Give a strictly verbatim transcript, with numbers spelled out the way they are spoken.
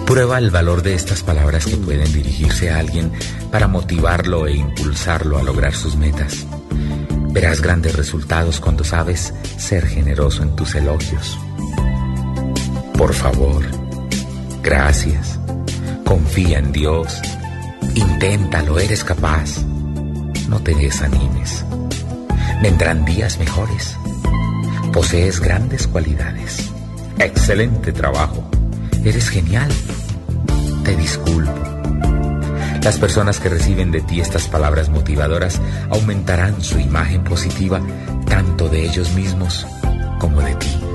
Prueba el valor de estas palabras que pueden dirigirse a alguien para motivarlo e impulsarlo a lograr sus metas. Verás grandes resultados cuando sabes ser generoso en tus elogios. Por favor, gracias, confía en Dios, inténtalo, eres capaz. No te desanimes. Vendrán días mejores. Posees grandes cualidades. Excelente trabajo. Eres genial. Te disculpo. Las personas que reciben de ti estas palabras motivadoras aumentarán su imagen positiva tanto de ellos mismos como de ti.